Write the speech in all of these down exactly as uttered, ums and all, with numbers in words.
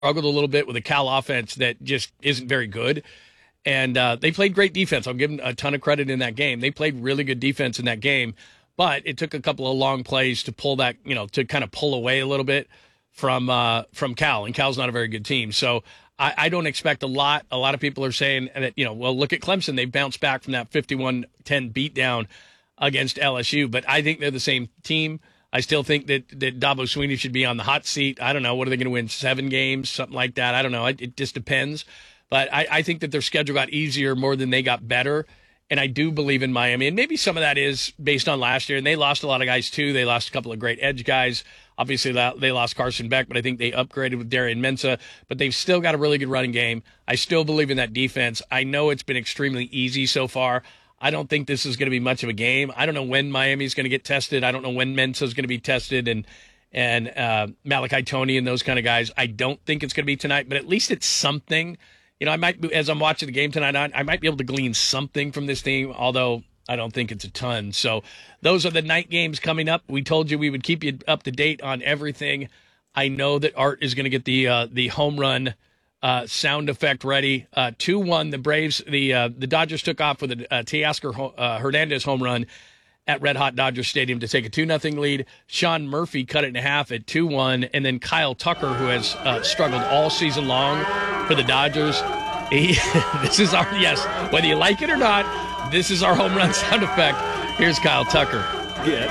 struggled a little bit with a Cal offense that just isn't very good. And uh, they played great defense. I'll give them a ton of credit in that game. They played really good defense in that game, but it took a couple of long plays to pull that, you know, to kind of pull away a little bit from uh, from Cal. And Cal's not a very good team. So I, I don't expect a lot. A lot of people are saying that, you know, well, look at Clemson. They bounced back from that fifty-one ten beatdown against L S U, but I think they're the same team. I still think that, that Dabo Swinney should be on the hot seat. I don't know. What are they going to win? Seven games, something like that? I don't know. It, it just depends. But I, I think that their schedule got easier more than they got better. And I do believe in Miami. And maybe some of that is based on last year. And they lost a lot of guys, too. They lost a couple of great edge guys. Obviously, they lost Carson Beck, but I think they upgraded with Darian Mensah. But they've still got a really good running game. I still believe in that defense. I know it's been extremely easy so far. I don't think this is going to be much of a game. I don't know when Miami's going to get tested. I don't know when Mensah's going to be tested and and uh, Malachi Toney and those kind of guys. I don't think it's going to be tonight, but at least it's something. You know, I might, as I'm watching the game tonight, I might be able to glean something from this team, although I don't think it's a ton. So those are the night games coming up. We told you we would keep you up to date on everything. I know that Art is going to get the uh, the home run uh, sound effect ready. Uh, two one, the Braves, the uh, the Dodgers took off with a uh, Teoscar uh, Hernandez home run at Red Hot Dodger Stadium to take a two nothing lead. Sean Murphy cut it in half at two one, and then Kyle Tucker, who has uh, struggled all season long for the Dodgers. He, this is our, yes, whether you like it or not, this is our home run sound effect. Here's Kyle Tucker. Good.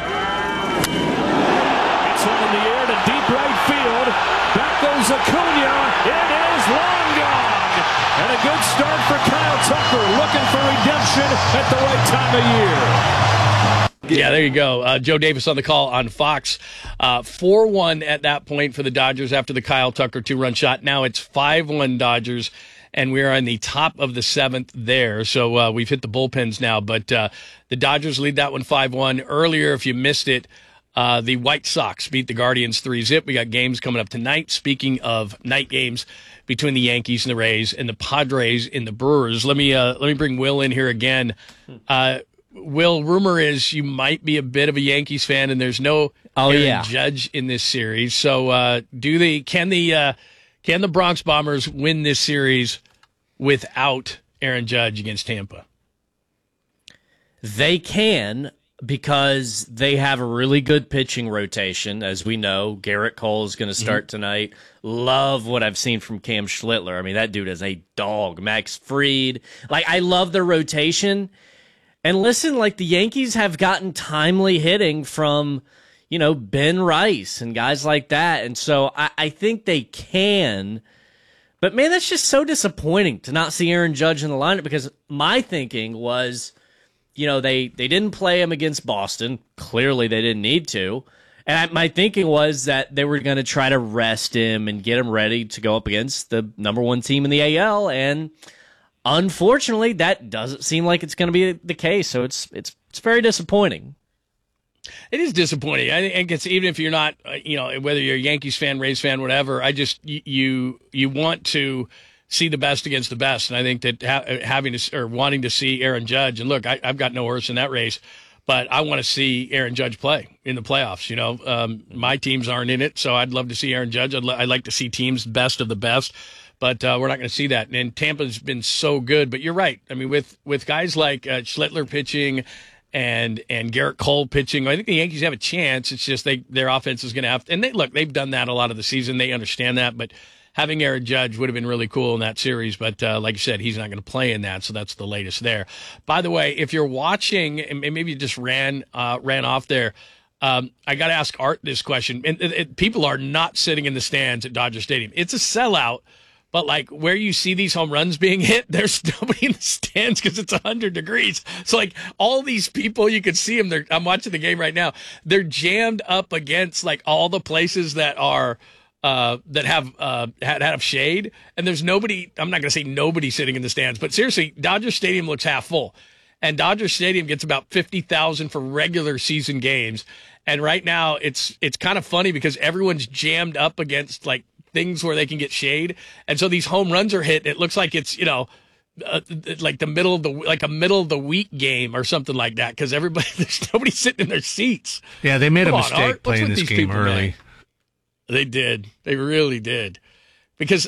It's one in the air to deep right field. Back goes Acuna. It is long gone. And a good start for Kyle Tucker, looking for redemption at the right time of year. Yeah, there you go. Uh, Joe Davis on the call on Fox. Uh, four one at that point for the Dodgers after the Kyle Tucker two-run shot. Now it's five one Dodgers, and we're on the top of the seventh there. So uh, we've hit the bullpens now. But uh, the Dodgers lead that one five one. Earlier, if you missed it, uh, the White Sox beat the Guardians three zip. We got games coming up tonight. Speaking of night games between the Yankees and the Rays and the Padres and the Brewers, let me uh, let me bring Will in here again. Uh Will, rumor is you might be a bit of a Yankees fan, and there's no oh, Aaron yeah. Judge in this series. So, uh, do they? Can the uh, can the Bronx Bombers win this series without Aaron Judge against Tampa? They can, because they have a really good pitching rotation. As we know, Garrett Cole is going to start mm-hmm. tonight. Love what I've seen from Cam Schlittler. I mean, that dude is a dog. Max Fried. Like, I love their rotation. And listen, like, the Yankees have gotten timely hitting from, you know, Ben Rice and guys like that. And so I, I think they can. But, man, that's just so disappointing to not see Aaron Judge in the lineup, because my thinking was, you know, they, they didn't play him against Boston. Clearly they didn't need to. And I, my thinking was that they were going to try to rest him and get him ready to go up against the number one team in the A L. And unfortunately, that doesn't seem like it's going to be the case, so it's it's it's very disappointing. It is disappointing. I think it's, even if you're not, uh, you know, whether you're a Yankees fan, Rays fan, whatever. I just you you want to see the best against the best, and I think that ha- having to or wanting to see Aaron Judge, and look, I, I've got no horse in that race, but I want to see Aaron Judge play in the playoffs. You know, um, my teams aren't in it, so I'd love to see Aaron Judge. I'd, l- I'd like to see teams best of the best. But uh, we're not going to see that. And Tampa's been so good. But you're right. I mean, with, with guys like uh, Schlittler pitching and and Garrett Cole pitching, I think the Yankees have a chance. It's just they their offense is going to have to. And they, look, they've done that a lot of the season. They understand that. But having Aaron Judge would have been really cool in that series. But uh, like you said, he's not going to play in that. So that's the latest there. By the way, if you're watching, and maybe you just ran uh, ran off there, Um, I got to ask Art this question. And it, it, people are not sitting in the stands at Dodger Stadium. It's a sellout. But, like, where you see these home runs being hit, there's nobody in the stands because it's one hundred degrees. So, like, all these people, you can see them. They're, I'm watching the game right now. They're jammed up against, like, all the places that are uh, that have uh, had have shade. And there's nobody, I'm not going to say nobody sitting in the stands. But, seriously, Dodger Stadium looks half full. And Dodger Stadium gets about fifty thousand for regular season games. And right now, it's it's kind of funny because everyone's jammed up against, like, things where they can get shade, and so these home runs are hit. It looks like it's, you know, uh, like the middle of the like a middle of the week game or something like that, because everybody there's nobody sitting in their seats. Yeah, they made Come a on, mistake Art, playing this game early. Made? They did. They really did. because